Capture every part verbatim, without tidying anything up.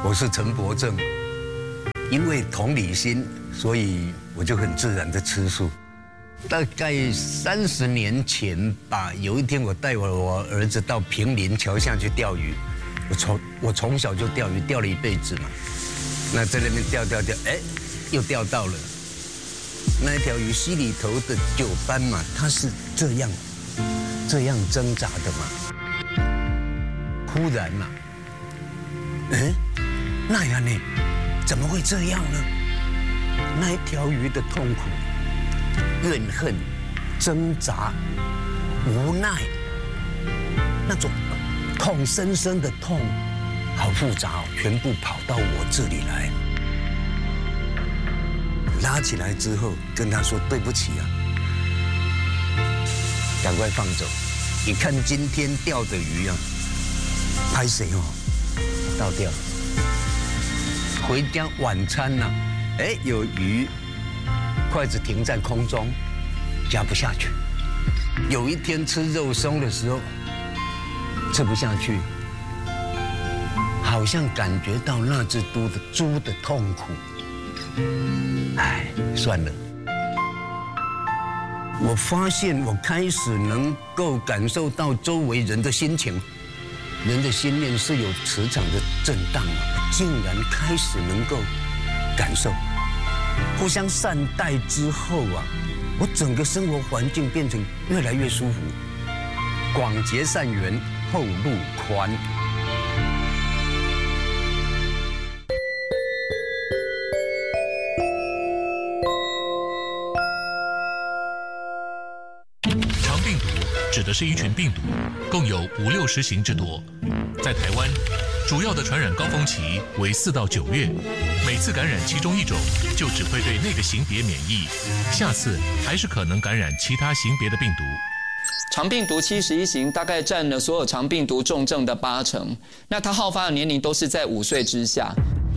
我是陈伯正，因为同理心，所以我就很自然的吃素。大概三十年前吧，有一天我带我我儿子到平林桥下去钓鱼。我从我从小就钓鱼，钓了一辈子嘛。那在那边钓钓钓，哎，又钓到了。那一条鱼溪里头的九斑嘛，它是这样这样挣扎的嘛。忽然嘛，嗯，那样呢？怎么会这样呢？那一条鱼的痛苦、怨恨、挣扎、无奈，那种痛深深的痛，好复杂哦，全部跑到我这里来。拉起来之后，跟他说对不起啊，赶快放走。你看今天钓的鱼啊，拍谁哦，倒掉。回家晚餐呢、啊，哎，有鱼，筷子停在空中，夹不下去。有一天吃肉松的时候，吃不下去，好像感觉到那只猪的猪的痛苦。哎，算了。我发现我开始能够感受到周围人的心情，人的心念是有磁场的震荡嘛，竟然开始能够感受，互相善待之后啊，我整个生活环境变成越来越舒服，广结善缘，后路宽。 指的是一群病毒，共有五六十型之多。在台湾，主要的传染高峰期为四到九月，每次感染其中一种，就只会对那个型别免疫，下次还是可能感染其他型别的病毒。 肠病毒七十一型大概占了所有肠病毒重症的八成，那它好发的年龄都是在五岁之下。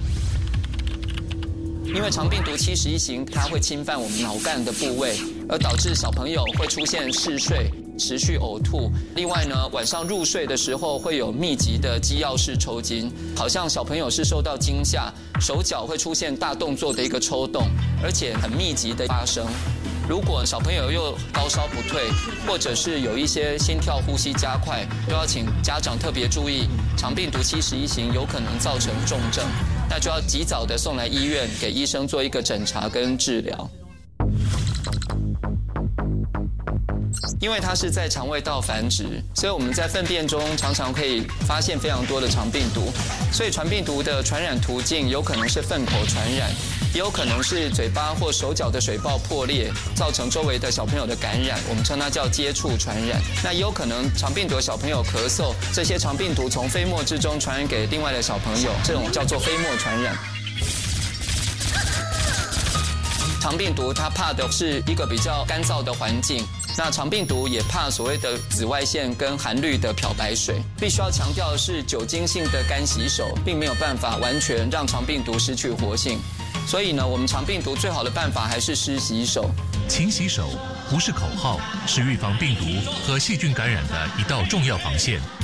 因为肠病毒七十一型，它会侵犯我们脑干的部位，而导致小朋友会出现嗜睡、持续呕吐。另外呢，晚上入睡的时候会有密集的肌药式抽筋，好像小朋友是受到惊吓，手脚会出现大动作的一个抽动，而且很密集的发生。如果小朋友又高烧不退，或者是有一些心跳、呼吸加快，都要请家长特别注意，肠病毒七十一型有可能造成重症，那就要及早的送来医院，给医生做一个诊查跟治疗。因为它是在肠胃道繁殖，所以我们在粪便中常常可以发现非常多的肠病毒。所以传病毒的传染途径有可能是粪口传染，也有可能是嘴巴或手脚的水泡破裂，造成周围的小朋友的感染，我们称它叫接触传染。那也有可能肠病毒小朋友咳嗽，这些肠病毒从飞沫之中传染给另外的小朋友，这种叫做飞沫传染。肠病毒它怕的是一个比较干燥的环境，那肠病毒也怕所谓的紫外线跟含氯的漂白水。必须要强调的是，酒精性的干洗手并没有办法完全让肠病毒失去活性，所以呢，我们肠病毒最好的办法还是湿洗手。 勤洗手不是口号，是预防病毒和细菌感染的一道重要防线。